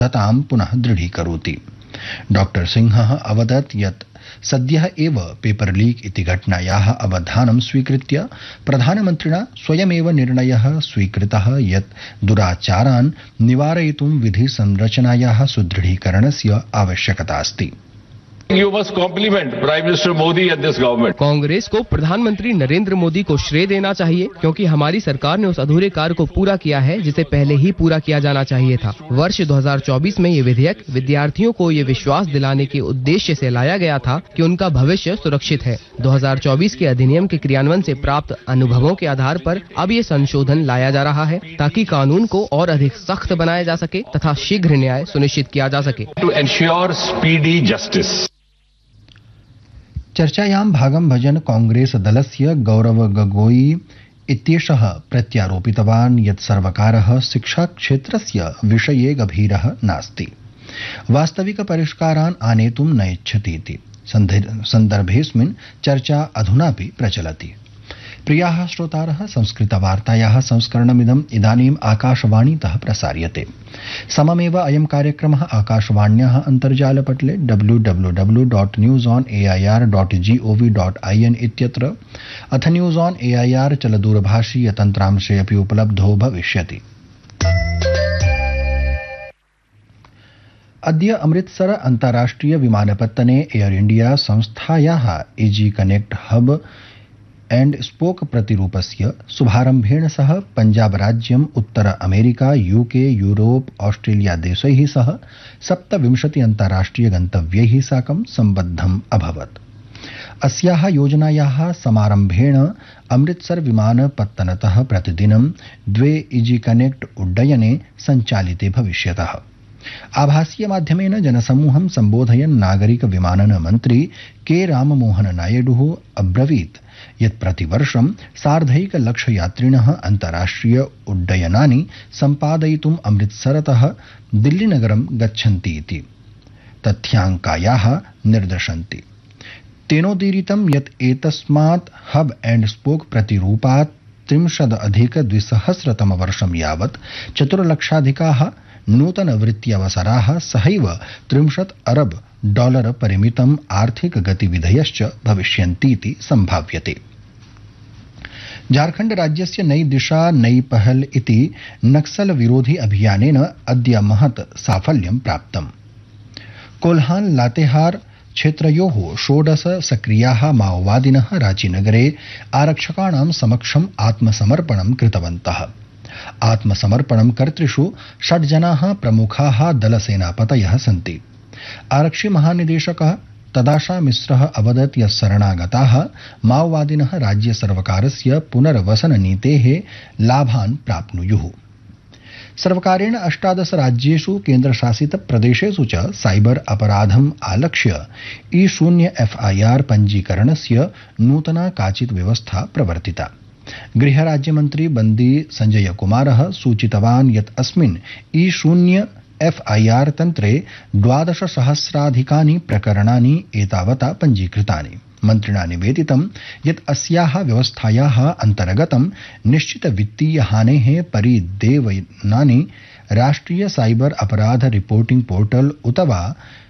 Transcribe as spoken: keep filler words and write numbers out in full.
दतां पुनः दृढीकरोति। डॉक्टर सिंहः अवदत् यत् सद्यः एव पेपर लीक इति घटनायाः अवधानं स्वीकृत्य प्रधानमन्त्रिणा स्वयमेव निर्णयः स्वीकृतः यत् दुराचारान् निवारयितुं विधि संरचनायाः सुदृढीकरणस्य आवश्यकता अस्ति। You must compliment Prime Minister Modi and this government. Congress को प्रधानमंत्री नरेंद्र मोदी को श्रेय देना चाहिए, क्योंकि हमारी सरकार ने उस अधूरे कार्य को पूरा किया है जिसे पहले ही पूरा किया जाना चाहिए था। वर्ष दो हज़ार चौबीस में ये विधेयक विद्यार्थियों को ये विश्वास दिलाने के उद्देश्य से लाया गया था कि उनका भविष्य सुरक्षित है। दो हज़ार चौबीस के अधिनियम के क्रियान्वयन से प्राप्त अनुभवों के आधार पर अब ये संशोधन लाया जा रहा है ताकि कानून को और अधिक सख्त बनाया जा सके तथा शीघ्र न्याय सुनिश्चित किया जा सके। To ensure speedy justice. चर्चायां भागं भजन् कांग्रेस दलस्य गौरव गोगोई इत्येषः प्रत्यारोपितवान् यत् सर्वकारः शिक्षा क्षेत्रस्य विषये गभीरः नास्ति, वास्तविक परिष्कारान् आनेतुं न इच्छति इति सन्दर्भेऽस्मिन् चर्चा अधुनापि प्रचलति। प्रियाः श्रोतारः, संस्कृतवार्तायाः संस्करणमिदम् इदानीम् आकाशवाणीतः प्रसार्यते। सममेव अयं कार्यक्रमः आकाशवाण्याः अन्तर्जालपटले W W W dot news on A I R dot G O V dot I N इत्यत्र अथ news on A I R चलदूरभाषीय तन्त्रांशे अपि उपलब्धो भविष्यति। अद्य अमृतसर अन्ताराष्ट्रिय विमानपत्तने एयर इंडिया संस्थायाः easy connect hub and spoke प्रतिरूपस्य शुभारम्भेण सह पंजाब राज्यम् उत्तर अमेरिका, यूके, यूरोप, ऑस्ट्रेलिया देशैः सह सप्तविंशति अन्ताराष्ट्रिय गन्तव्यैः साकं सम्बद्धम् अभवत्। अस्याः योजनायाः समारम्भेण अमृतसर विमानपत्तनतः प्रतिदिनं द्वे इजी कनेक्ट उड्डयने सञ्चालिते भविष्यतः। आभासीय माध्यमेन जनसमूहं सम्बोधयन् नागरिक विमानन मन्त्री के राममोहन नायडुः अब्रवीत् यत् प्रतिवर्षं सार्धैक लक्ष यात्रिणः अन्ताराष्ट्रिय उड्डयनानि सम्पादयितुम् अमृतसरतः दिल्लीनगरं गच्छन्ति इति तथ्याङ्कायाः निर्दशन्ति। तेनोदीरितं यत् एतस्मात् हब एंड स्पोक प्रतिरूपात् त्रिंशदधिक द्विसहस्रतमवर्षं यावत् चतुर्लक्षाधिकाः नूतन वृत्त्यवसराः सहैव त्रिंशत् अरब डॉलर परिमितम् आर्थिक गतिविधयश्च भविष्यन्तीति सम्भाव्यते। झारखण्ड राज्यस्य नई दिशा नई पहल इति नक्सल विरोधी अभियानेन अद्य महत् साफल्यं प्राप्तम्। कोल्हान लातेहार क्षेत्रयोः षोडश सक्रियाः माओवादिनः रांचीनगरे आरक्षकाणां समक्षम् आत्मसमर्पणं कृतवन्तः। आत्मसमर्पणं कर्तृषु षड् जनाः प्रमुखाः दलसेनापतयः सन्ति। आरक्षि महानिदेशकः तदाशा मिश्रः अवदत् यत् शरणागताः माओवादिनः राज्य सर्वकारस्य पुनर्वसन नीतेः लाभान् प्राप्नुयुः। सर्वकारेण अष्टादश राज्येषु केन्द्रशासित प्रदेशेषु च साइबर अपराधम् आलक्ष्य ई शून्य एफ आई आर पञ्जीकरणस्य नूतना काचित् व्यवस्था प्रवर्तिता। गृह राज्यमन्त्री बन्दी संजय कुमारः सूचितवान् यत् अस्मिन् ई शून्य एफ आई आर तन्त्रे द्वादश सहस्राधिकानि प्रकरणानि एतावता पञ्जीकृतानि। मन्त्रिणा निवेदितं यत् अस्याः व्यवस्थायाः अन्तर्गतं निश्चित वित्तीय हानेः परिदेवनानि राष्ट्रिय साइबर अपराध रिपोर्टिंग पोर्टल उत वा